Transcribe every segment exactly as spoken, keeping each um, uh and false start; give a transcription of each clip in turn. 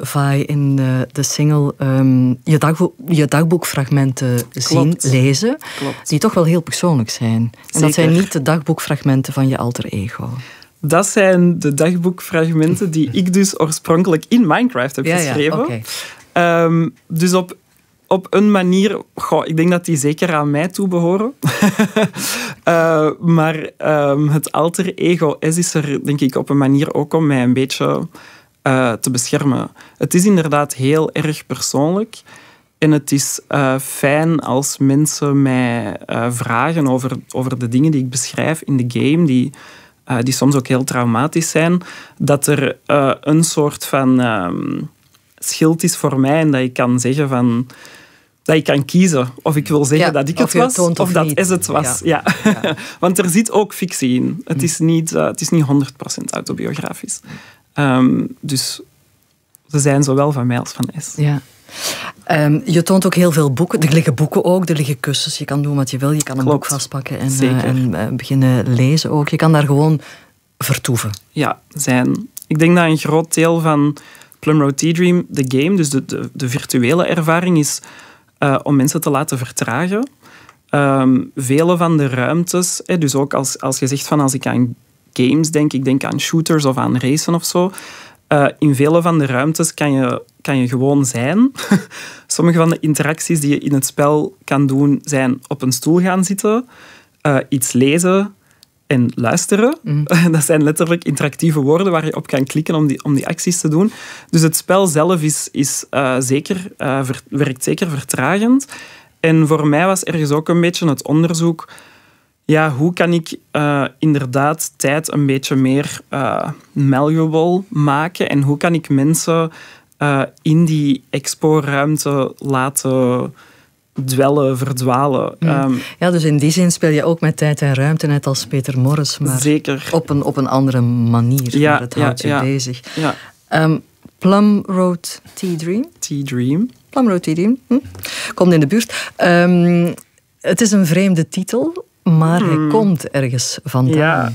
Vi in de, de single um, je, dagboek, je dagboekfragmenten zien, lezen, Klopt. die toch wel heel persoonlijk zijn. En Zeker. dat zijn niet de dagboekfragmenten van je alter ego. Dat zijn de dagboekfragmenten die ik dus oorspronkelijk in Minecraft heb ja, geschreven. Ja, okay. um, dus op, op een manier... Goh, ik denk dat die zeker aan mij toebehoren. uh, maar um, het alter ego S is er, denk ik, op een manier ook om mij een beetje uh, te beschermen. Het is inderdaad heel erg persoonlijk. En het is uh, fijn als mensen mij uh, vragen over, over de dingen die ik beschrijf in de game, die... Uh, die soms ook heel traumatisch zijn, dat er uh, een soort van um, schild is voor mij en dat ik kan zeggen van... Dat ik kan kiezen of ik wil zeggen ja, dat ik het was of, of dat is het was. Ja. Ja. Ja. Want er zit ook fictie in. Het is niet, uh, het is niet honderd procent autobiografisch. Um, dus ze zijn zowel van mij als van S. Ja. Um, je toont ook heel veel boeken. Er liggen boeken ook, er liggen kussens. Je kan doen wat je wil. Je kan een Klopt. boek vastpakken en, uh, en uh, beginnen lezen ook. Je kan daar gewoon vertoeven. Ja, zijn. Ik denk dat een groot deel van Plumroad Teedream, de game, dus de, de, de virtuele ervaring, is uh, om mensen te laten vertragen. Um, vele van de ruimtes, hè, dus ook als, als je zegt van als ik aan games denk, ik denk aan shooters of aan racen of zo. Uh, in vele van de ruimtes kan je, kan je gewoon zijn. Sommige van de interacties die je in het spel kan doen, zijn op een stoel gaan zitten, uh, iets lezen en luisteren. Mm. Dat zijn letterlijk interactieve woorden waar je op kan klikken om die, om die acties te doen. Dus het spel zelf is, is, uh, zeker, uh, ver, werkt zeker vertragend. En voor mij was ergens ook een beetje het onderzoek... Ja, hoe kan ik uh, inderdaad tijd een beetje meer uh, malleable maken en hoe kan ik mensen uh, in die expo-ruimte laten dwellen, verdwalen. Mm. Um, ja, dus in die zin speel je ook met tijd en ruimte, net als Peter Morris, maar zeker. Op, een, op een andere manier. Ja, maar het houdt ja, je ja. bezig. Ja. Um, Plumroad Teedream? Teedream. Plumroad Teedream. Hm? Komt in de buurt. Um, het is een vreemde titel... Maar hij hmm. komt ergens vandaan. Ja.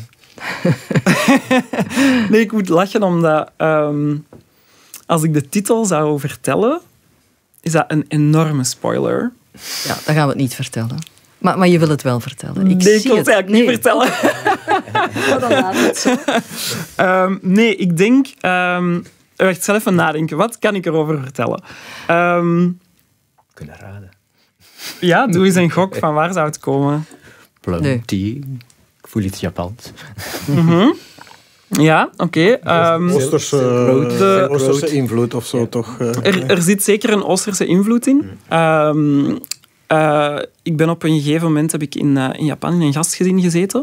Nee, ik moet lachen omdat... Um, als ik de titel zou vertellen, is dat een enorme spoiler. Ja, dan gaan we het niet vertellen. Maar, maar je wil het wel vertellen. Ik nee, ik zie wil het eigenlijk nee. niet vertellen. Maar dan laat het zo. Um, nee, ik denk... Um, wacht, zelf even nadenken. Wat kan ik erover vertellen? Um, Kunnen raden. Ja, doe eens een gok. Van waar zou het komen? Plum nee. tea. Ik voel iets Japans. Mm-hmm. Ja, oké. Okay. Um, Oosterse, de, Oosterse invloed of zo, ja. toch? Uh, er, er zit zeker een Oosterse invloed in. Um, uh, ik ben op een gegeven moment heb ik in, uh, in Japan in een gastgezin gezeten.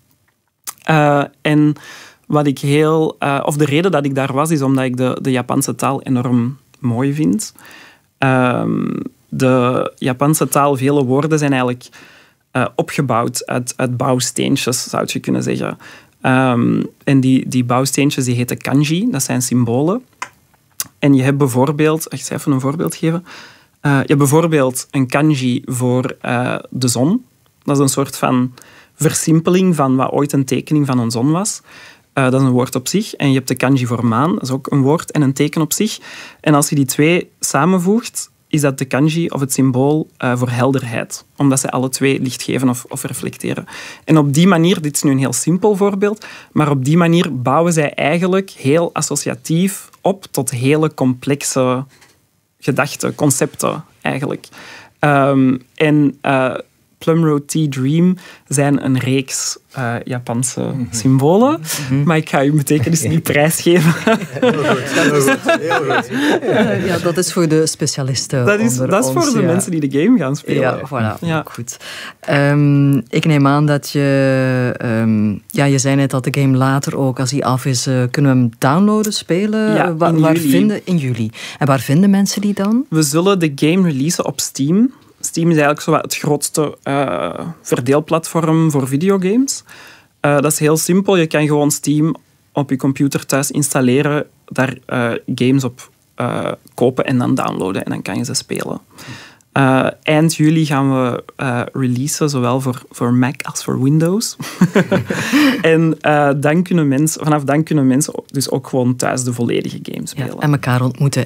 Uh, en wat ik heel... Uh, of de reden dat ik daar was, is omdat ik de, de Japanse taal enorm mooi vind. Um, de Japanse taal, vele woorden zijn eigenlijk... Uh, opgebouwd uit, uit bouwsteentjes, zou je kunnen zeggen. Um, en die, die bouwsteentjes die heten kanji, dat zijn symbolen. En je hebt bijvoorbeeld... Ik zal even een voorbeeld geven. Uh, je hebt bijvoorbeeld een kanji voor uh, de zon. Dat is een soort van versimpeling van wat ooit een tekening van een zon was. Uh, dat is een woord op zich. En je hebt de kanji voor maan, dat is ook een woord en een teken op zich. En als je die twee samenvoegt, is dat de kanji of het symbool uh, voor helderheid. Omdat ze alle twee licht geven of, of reflecteren. En op die manier, dit is nu een heel simpel voorbeeld, maar op die manier bouwen zij eigenlijk heel associatief op tot hele complexe gedachten, concepten eigenlijk. Um, en uh, Plumroad Teedream zijn een reeks uh, Japanse mm-hmm. symbolen. Mm-hmm. Maar ik ga je betekenis niet prijsgeven. Heel goed. Heel goed. Heel goed. Ja. Ja, dat is voor de specialisten. Dat is, onder dat is ons, voor de ja. mensen die de game gaan spelen. Ja, voilà. Ja. Goed. Um, ik neem aan dat je... Um, ja, je zei net dat de game later ook, als die af is, uh, kunnen we hem downloaden, spelen? Ja, Wa- in waar juli. Vinden, in juli. En waar vinden mensen die dan? We zullen de game releasen op Steam. Steam is eigenlijk zo wat het grootste uh, verdeelplatform voor videogames. Uh, dat is heel simpel. Je kan gewoon Steam op je computer thuis installeren, daar uh, games op uh, kopen en dan downloaden. En dan kan je ze spelen. Uh, eind juli gaan we uh, releasen, zowel voor, voor Mac als voor Windows. en uh, dan kunnen mensen, vanaf dan kunnen mensen dus ook gewoon thuis de volledige game spelen. Ja, en elkaar ontmoeten